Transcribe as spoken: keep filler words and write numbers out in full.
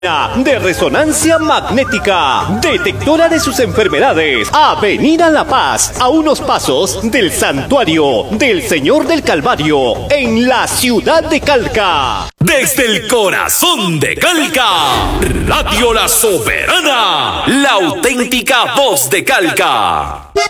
de resonancia magnética, detectora de sus enfermedades. Avenida La Paz, a unos pasos del Santuario del Señor del Calvario, en la ciudad de Calca. Desde el corazón de Calca, Radio La Soberana, la auténtica voz de Calca.